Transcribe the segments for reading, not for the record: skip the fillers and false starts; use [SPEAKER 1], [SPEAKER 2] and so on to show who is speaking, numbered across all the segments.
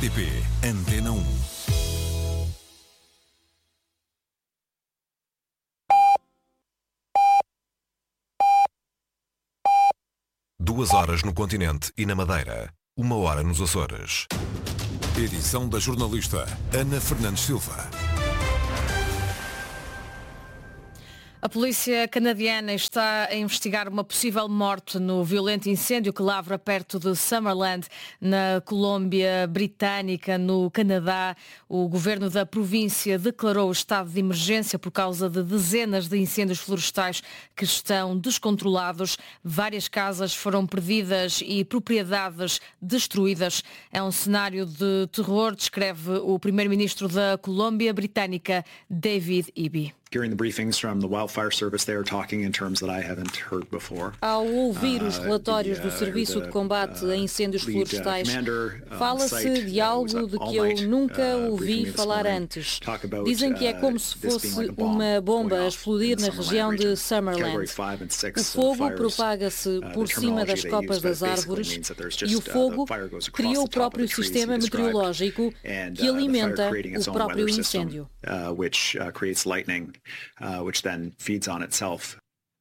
[SPEAKER 1] RTP Antena 1. Duas horas no continente e na Madeira. 1 hora nos Açores. Edição da jornalista Ana Fernandes Silva.
[SPEAKER 2] A polícia canadiana está a investigar uma possível morte no violento incêndio que lavra perto de Summerland, na Colômbia Britânica, no Canadá. O governo da província declarou o estado de emergência por causa de dezenas de incêndios florestais que estão descontrolados. Várias casas foram perdidas e propriedades destruídas. É um cenário de terror, descreve o primeiro-ministro da Colômbia Britânica, David Eby.
[SPEAKER 3] Ao ouvir os relatórios do Serviço de Combate a Incêndios Florestais, fala-se de algo de que eu nunca ouvi falar antes. Dizem que é como se fosse uma bomba a explodir na região de Summerland. O fogo propaga-se por cima das copas das árvores e o fogo cria o próprio sistema meteorológico que alimenta o próprio incêndio.
[SPEAKER 4] Which then feeds on itself.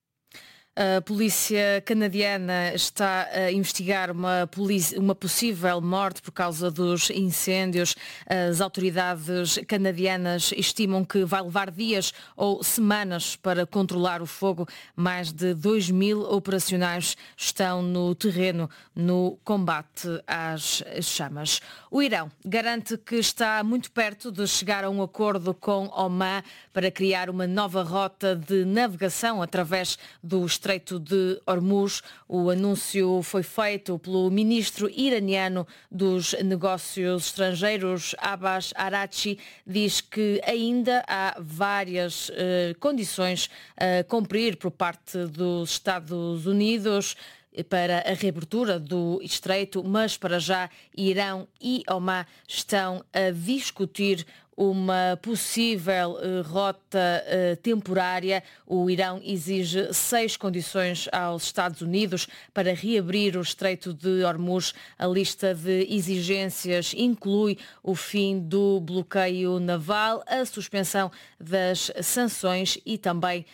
[SPEAKER 2] A polícia canadiana está a investigar uma possível morte por causa dos incêndios. As autoridades canadianas estimam que vai levar dias ou semanas para controlar o fogo. Mais de 2.000 operacionais estão no terreno no combate às chamas. O Irão garante que está muito perto de chegar a um acordo com Omã para criar uma nova rota de navegação através do Estreito de Hormuz. O anúncio foi feito pelo ministro iraniano dos Negócios Estrangeiros, Abbas Araghchi. Diz que ainda há várias condições a cumprir por parte dos Estados Unidos para a reabertura do estreito, mas para já Irão e Omã estão a discutir uma possível rota temporária. O Irão exige 6 condições aos Estados Unidos para reabrir o Estreito de Hormuz. A lista de exigências inclui o fim do bloqueio naval, a suspensão das sanções e também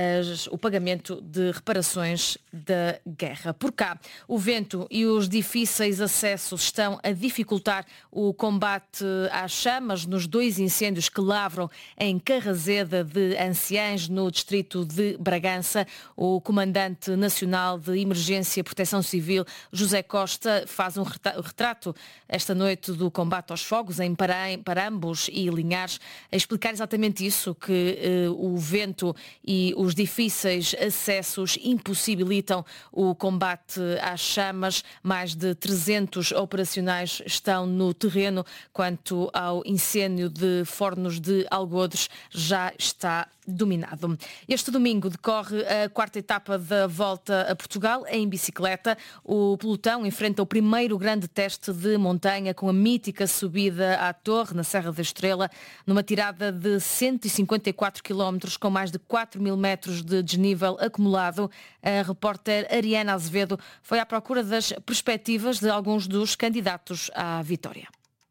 [SPEAKER 2] o pagamento de reparações da guerra. Por cá, o vento e os difíceis acessos estão a dificultar o combate às chamas nos 2 incêndios que lavram em Carrazeda de Anciães, no distrito de Bragança. O comandante nacional de Emergência e Proteção Civil, José Costa, faz um retrato esta noite do combate aos fogos em Parambos e Linhares, a explicar exatamente isso, que o vento e os difíceis acessos impossibilitam o combate às chamas. Mais de 300 operacionais estão no terreno. Quanto ao incêndio de Fornos de Algodes, já está dominado. Este domingo decorre a 4ª etapa da Volta a Portugal em bicicleta. O pelotão enfrenta o primeiro grande teste de montanha com a mítica subida à Torre, na Serra da Estrela, numa tirada de 154 km com mais de 4.000 metros de desnível acumulado. A repórter Ariana Azevedo foi à procura das perspectivas de alguns dos candidatos à vitória.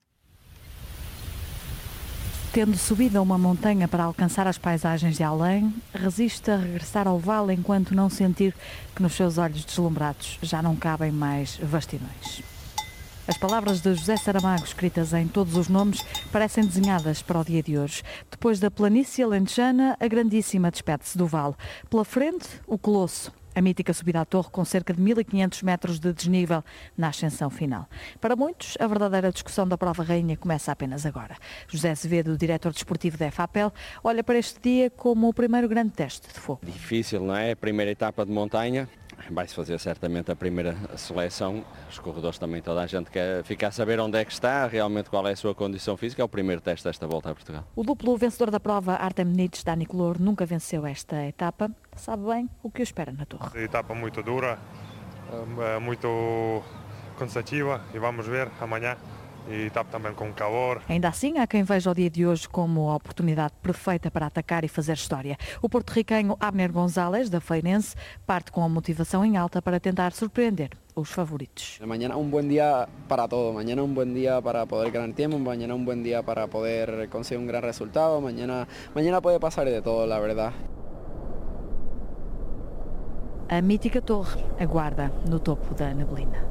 [SPEAKER 5] Tendo subido a uma montanha para alcançar as paisagens de além, resiste a regressar ao vale enquanto não sentir que nos seus olhos deslumbrados já não cabem mais vastidões. As palavras de José Saramago, escritas em todos os nomes, parecem desenhadas para o dia de hoje. Depois da planície alentejana, a grandíssima despede-se do vale. Pela frente, o Colosso, a mítica subida à torre com cerca de 1.500 metros de desnível na ascensão final. Para muitos, a verdadeira discussão da prova rainha começa apenas agora. José Azevedo, diretor desportivo da FAPEL, olha para este dia como o primeiro grande teste de fogo.
[SPEAKER 6] Difícil, não é? A primeira etapa de montanha. Vai-se fazer certamente a primeira seleção. Os corredores também, toda a gente quer ficar a saber onde é que está, realmente qual é a sua condição física. É o primeiro teste desta Volta a Portugal.
[SPEAKER 5] O duplo vencedor da prova, Artem Nitz, Dani Color, nunca venceu esta etapa. Sabe bem o que o espera na Torre.
[SPEAKER 7] Etapa muito dura, muito cansativa e vamos ver amanhã. E etapa também com calor.
[SPEAKER 5] Ainda assim, há quem veja o dia de hoje como a oportunidade perfeita para atacar e fazer história. O porto-riquenho Abner González, da Feirense, parte com a motivação em alta para tentar surpreender os favoritos.
[SPEAKER 8] Mañana un buen día para todo, mañana un buen día para poder ganar tiempo, mañana un buen día para poder conseguir un gran resultado, mañana puede pasar de todo, la verdad.
[SPEAKER 5] A mítica torre aguarda no topo da neblina.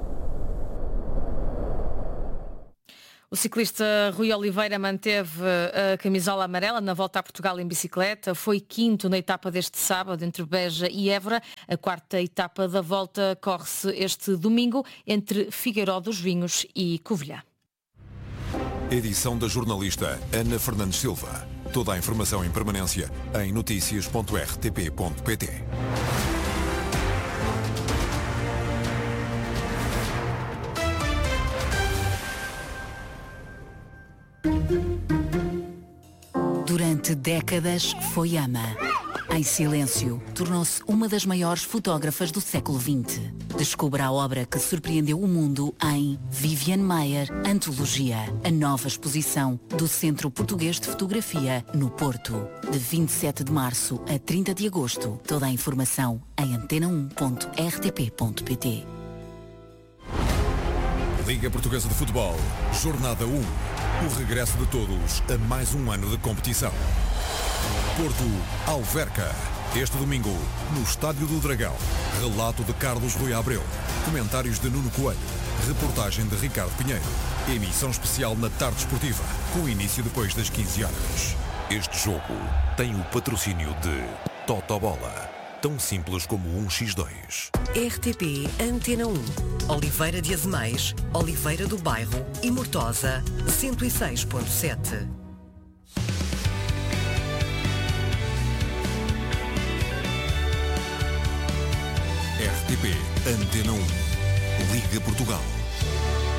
[SPEAKER 2] O ciclista Rui Oliveira manteve a camisola amarela na volta a Portugal em bicicleta. Foi quinto na etapa deste sábado entre Beja e Évora. A quarta etapa da volta corre-se este domingo entre Figueiró dos Vinhos e Covilhã.
[SPEAKER 1] Edição da jornalista Ana Fernandes Silva. Toda a informação em permanência em noticias.rtp.pt.
[SPEAKER 9] Durante décadas foi ama. Em silêncio, tornou-se uma das maiores fotógrafas do século XX. Descubra a obra que surpreendeu o mundo em Viviane Maier, Antologia, a nova exposição do Centro Português de Fotografia, no Porto. De 27 de março a 30 de agosto. Toda a informação em antena1.rtp.pt.
[SPEAKER 1] Liga Portuguesa de Futebol, Jornada 1. O regresso de todos a mais um ano de competição. Porto, Alverca. Este domingo, no Estádio do Dragão. Relato de Carlos Rui Abreu. Comentários de Nuno Coelho. Reportagem de Ricardo Pinheiro. Emissão especial na tarde esportiva, com início depois das 15 horas. Este jogo tem o patrocínio de Totobola. Tão simples como 1x2.
[SPEAKER 10] RTP Antena 1. Oliveira de Azemais, Oliveira do Bairro e Mortosa, 106.7.
[SPEAKER 1] RTP Antena 1. Liga Portugal.